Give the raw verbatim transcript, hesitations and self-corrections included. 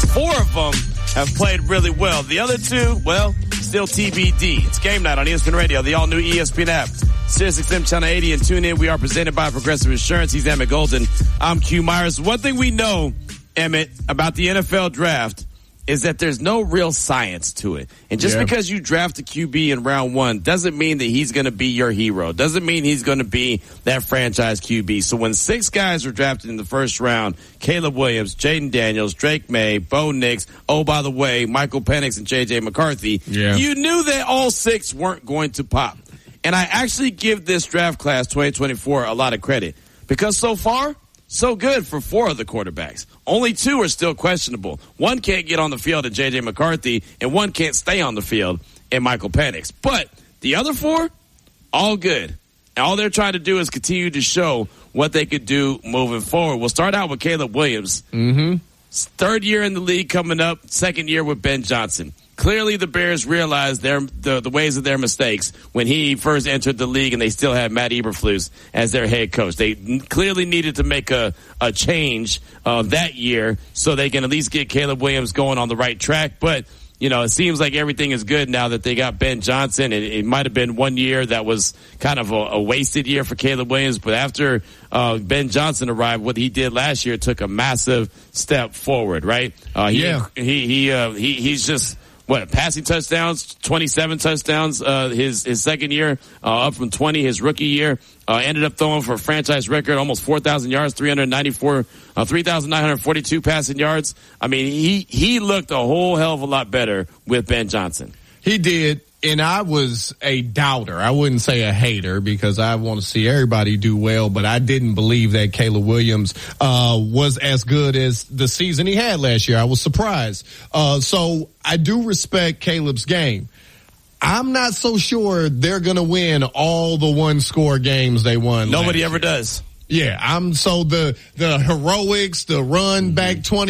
four of them have played really well. The other two, well, still T B D. It's game night on E S P N Radio, the all-new E S P N app, SiriusXM Channel eighty, and tune in. We are presented by Progressive Insurance. He's Emmett Golden. I'm Q Myers. One thing we know, Emmett, about the N F L draft is that there's no real science to it. And just yeah. because you draft a Q B in round one doesn't mean that he's going to be your hero. Doesn't mean he's going to be that franchise Q B. So when six guys were drafted in the first round, Caleb Williams, Jaden Daniels, Drake May, Bo Nix, oh, by the way, Michael Penix and J J McCarthy, yeah. you knew that all six weren't going to pop. And I actually give this draft class twenty twenty-four a lot of credit because so far, so good for four of the quarterbacks. Only two are still questionable. One can't get on the field in J J McCarthy, and one can't stay on the field in Michael Penix. But the other four, all good. And all they're trying to do is continue to show what they could do moving forward. We'll start out with Caleb Williams. Mm-hmm. Third year in the league coming up, second year with Ben Johnson. Clearly, the Bears realized their the, the ways of their mistakes when he first entered the league, and they still had Matt Eberflus as their head coach. They n- clearly needed to make a, a change uh, that year so they can at least get Caleb Williams going on the right track. But, you know, it seems like everything is good now that they got Ben Johnson. It, it might have been one year that was kind of a, a wasted year for Caleb Williams, but after uh, Ben Johnson arrived, what he did last year took a massive step forward, right? Uh, he, yeah. He, he, uh, he, he's just... What, passing touchdowns, twenty-seven touchdowns, uh, his, his second year, uh, up from twenty his rookie year, uh, ended up throwing for a franchise record, almost four thousand yards, three hundred ninety-four, uh, three thousand nine hundred forty-two passing yards. I mean, he, he looked a whole hell of a lot better with Ben Johnson. He did. And I was a doubter. I wouldn't say a hater because I want to see everybody do well, but I didn't believe that Caleb Williams uh was as good as the season he had last year. I was surprised. Uh so I do respect Caleb's game. I'm not so sure they're going to win all the one-score games they won. Nobody ever year. does. Yeah, I'm so the the heroics, the run back twenty